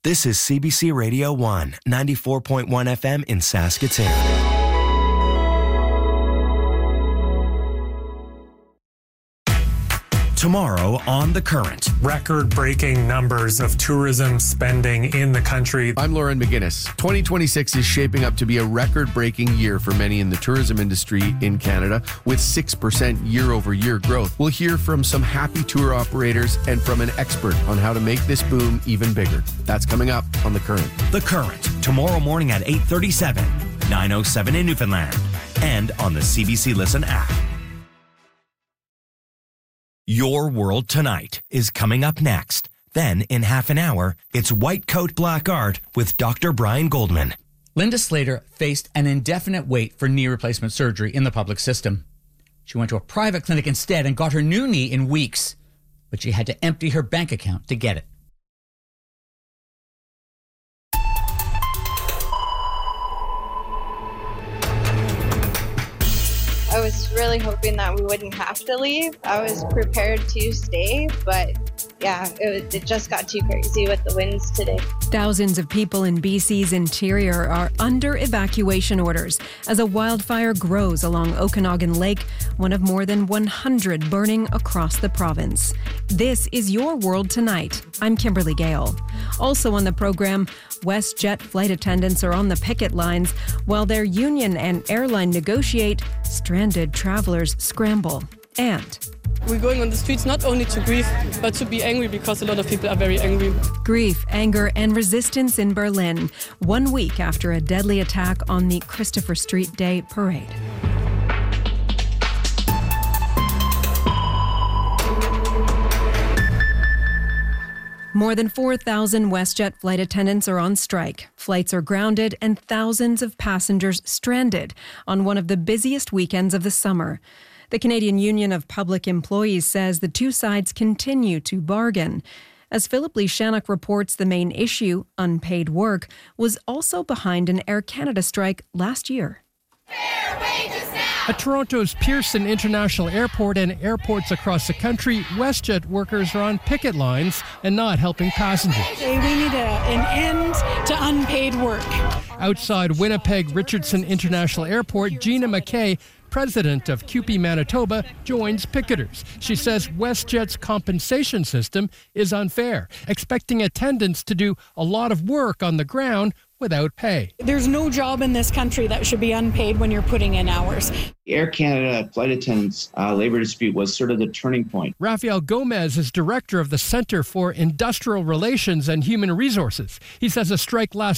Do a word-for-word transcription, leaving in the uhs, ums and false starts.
This is C B C Radio one, ninety-four point one F M in Saskatoon. Tomorrow on The Current. Record-breaking numbers of tourism spending in the country. I'm Lauren McGinnis. twenty twenty-six is shaping up to be a record-breaking year for many in the tourism industry in Canada, with six percent year-over-year growth. We'll hear from some happy tour operators and from an expert on how to make this boom even bigger. That's coming up on The Current. The Current, tomorrow morning at eight thirty-seven, nine oh seven in Newfoundland, and on the C B C Listen app. Your World Tonight is coming up next. Then, in half an hour, it's White Coat Black Art with Doctor Brian Goldman. Linda Slater faced an indefinite wait for knee replacement surgery in the public system. She went to a private clinic instead and got her new knee in weeks, but she had to empty her bank account to get it. I was really hoping that we wouldn't have to leave. I was prepared to stay, but yeah, it, it just got too crazy with the winds today. Thousands of people in B C's interior are under evacuation orders as a wildfire grows along Okanagan Lake, one of more than one hundred burning across the province. This is Your World Tonight. I'm Kimberly Gale. Also on the program, WestJet flight attendants are on the picket lines while their union and airline negotiate. Stranded travelers scramble. And we're going on the streets not only to grieve, but to be angry because a lot of people are very angry. Grief, anger, and resistance in Berlin, one week after a deadly attack on the Christopher Street Day parade. More than four thousand WestJet flight attendants are on strike. Flights are grounded and thousands of passengers stranded on one of the busiest weekends of the summer. The Canadian Union of Public Employees says the two sides continue to bargain. As Philip Lee Shannock reports, the main issue, unpaid work, was also behind an Air Canada strike last year. Fair wages now! At Toronto's Pearson International Airport and airports across the country, WestJet workers are on picket lines and not helping passengers. We need a, an end to unpaid work. Outside Winnipeg Richardson International Airport, Gina McKay, president of C U P E Manitoba, joins picketers. She says WestJet's compensation system is unfair, expecting attendants to do a lot of work on the ground without pay. There's no job in this country that should be unpaid when you're putting in hours. Air Canada flight attendants' uh, labor dispute was sort of the turning point. Rafael Gomez is director of the Centre for Industrial Relations and Human Resources. He says a strike last